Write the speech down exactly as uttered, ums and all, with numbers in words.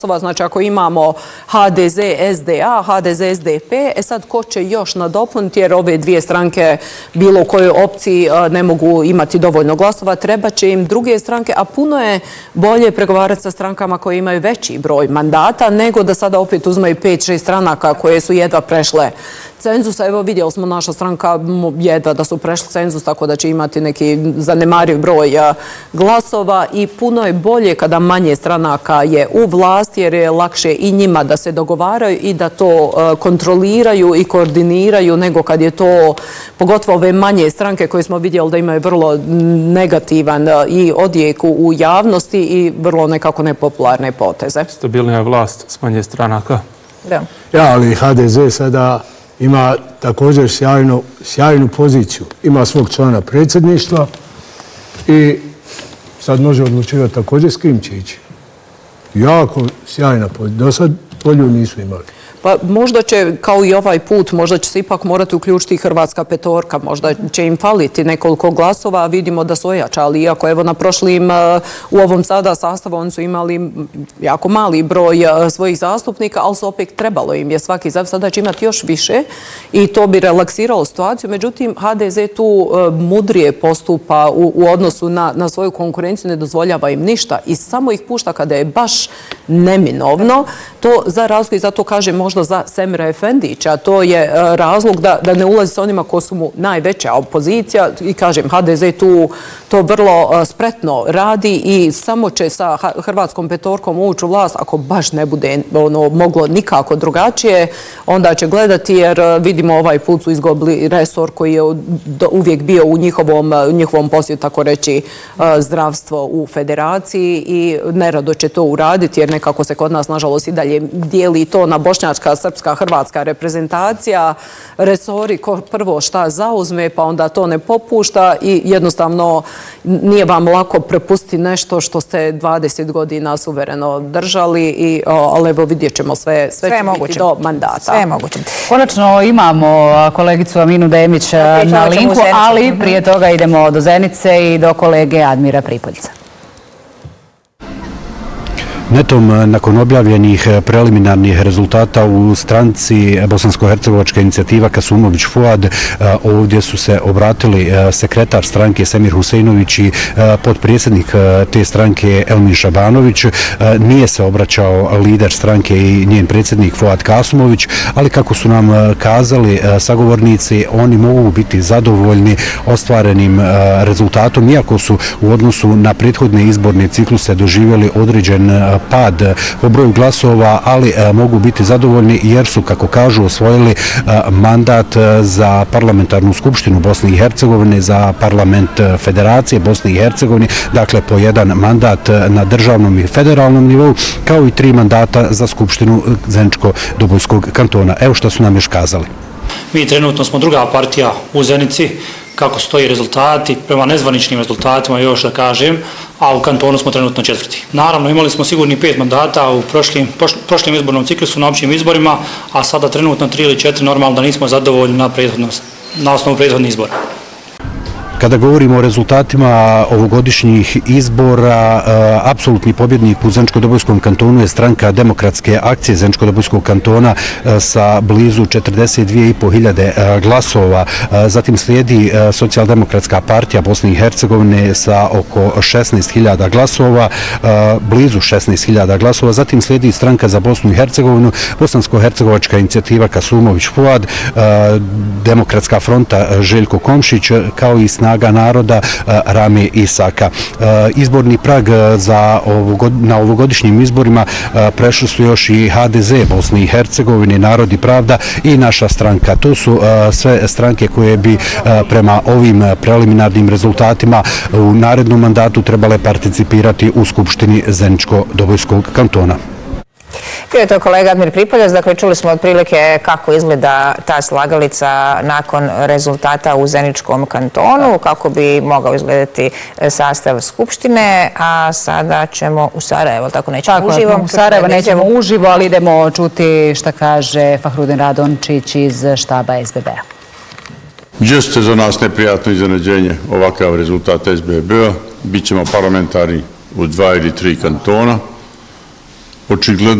Znači ako imamo H D Z S D A, H D Z S D P, e sad ko će još nadopuniti jer ove dvije stranke bilo u kojoj opciji ne mogu imati dovoljno glasova, treba će im druge stranke, a puno je bolje pregovarati sa strankama koje imaju veći broj mandata nego da sada opet uzmaju pet šest stranaka koje su jedva prešle cenzusa. Evo vidjeli smo naša stranka jedva da su prešli cenzus, tako da će imati neki zanemariv broj glasova i puno je bolje kada manje stranaka je u vlasti jer je lakše i njima da se dogovaraju i da to kontroliraju i koordiniraju nego kad je to, pogotovo ove manje stranke koje smo vidjeli da imaju vrlo negativan i odjek u javnosti i vrlo nekako nepopularne poteze. Stabilnija vlast s manje stranaka. Da. Ja, ali H D Z sada ima također sjajnu, sjajnu poziciju. Ima svog člana predsjedništva i sad može odlučivati također s kim će ići. Jako sjajna pozicija. Do sad bolju nisu imali. Pa možda će, kao i ovaj put, možda će se ipak morati uključiti hrvatska petorka, možda će im faliti nekoliko glasova, a vidimo da su ojačali. Iako evo na prošlim, u ovom sada sastavu, oni su imali jako mali broj svojih zastupnika, ali su opet trebalo im je svaki zav, sada će imati još više i to bi relaksiralo situaciju. Međutim, H D Z tu mudrije postupa u, u odnosu na, na svoju konkurenciju, ne dozvoljava im ništa i samo ih pušta kada je baš neminovno. To za razliku i zato kaže možda za Semira Efendića, to je razlog da, da ne ulazi sa onima ko su mu najveća opozicija i kažem H D Z tu to vrlo spretno radi i samo će sa hrvatskom petorkom ući u vlast ako baš ne bude ono, moglo nikako drugačije, onda će gledati jer vidimo ovaj put su izgubili resor koji je uvijek bio u njihovom, u njihovom posjedu, tako reći, zdravstvo u federaciji i nerado će to uraditi jer nekako se kod nas nažalost i dalje dijeli to na bošnjačka, srpska, hrvatska reprezentacija, resori ko prvo šta zauzme pa onda to ne popušta i jednostavno nije vam lako prepustiti nešto što ste dvadeset godina suvereno držali, i, ali evo vidjet ćemo sve, sve, sve će biti do mandata. Sve je moguće. Konačno imamo kolegicu Aminu Demić na linku, ali prije toga idemo do Zenice i do kolege Admira Pripoljca. Netom nakon objavljenih preliminarnih rezultata u stranci bosansko-hercegovačka inicijativa Kasumović Fuad, ovdje su se obratili sekretar stranke Semir Huseinović i potpredsjednik te stranke Elmin Šabanović. Nije se obraćao lider stranke i njen predsjednik Fuad Kasumović, ali kako su nam kazali sagovornici, oni mogu biti zadovoljni ostvarenim rezultatom, iako su u odnosu na prethodne izborne cikluse doživjeli određen pad po broju glasova, ali mogu biti zadovoljni jer su, kako kažu, osvojili mandat za parlamentarnu skupštinu Bosne i Hercegovine, za parlament Federacije Bosne i Hercegovine, dakle po jedan mandat na državnom i federalnom nivou, kao i tri mandata za skupštinu Zeničko-Dobojskog kantona. Evo što su nam još kazali. Mi trenutno smo druga partija u Zenici, kako stoji rezultati, prema nezvaničnim rezultatima još da kažem, a u kantonu smo trenutno četvrti. Naravno, imali smo sigurni pet mandata u prošlim, prošlim izbornom ciklusu na općim izborima, a sada trenutno tri ili četiri, normalno da nismo zadovoljni na, na osnovu prethodnih izbora. Kada govorimo o rezultatima ovogodišnjih izbora, apsolutni pobjednik u Zeničko-Dobojskom kantonu je stranka Demokratske akcije Zeničko-Dobojskog kantona sa blizu četrdeset dvije i po hiljade glasova. Zatim slijedi Socijaldemokratska partija Bosne i Hercegovine sa oko šesnaest hiljada glasova, blizu šesnaest hiljada glasova. Zatim slijedi stranka za Bosnu i Hercegovinu, Bosansko-hercegovačka inicijativa Kasumović Fuad, Demokratska fronta Željko Komšić, kao i snaga naroda Rame Isaka. Izborni prag za na ovogodišnjim izborima prešli su još i H D Z Bosne i Hercegovine, Narod i pravda i naša stranka. To su sve stranke koje bi prema ovim preliminarnim rezultatima u narednom mandatu trebale participirati u Skupštini Zeničko-Dobojskog kantona. Bio je to kolega Admir Pripoljac, dakle čuli smo otprilike kako izgleda ta slagalica nakon rezultata u Zeničkom kantonu, kako bi mogao izgledati sastav Skupštine, a sada ćemo u Sarajevo, tako nećemo tako, uživo. U Sarajevo nećemo uživo, ali idemo čuti šta kaže Fahrudin Radončić iz štaba S B B-a. Jeste za nas neprijatno iznenađenje ovakav rezultat S B B-a. Bićemo parlamentarni u dva ili tri kantona. očigledno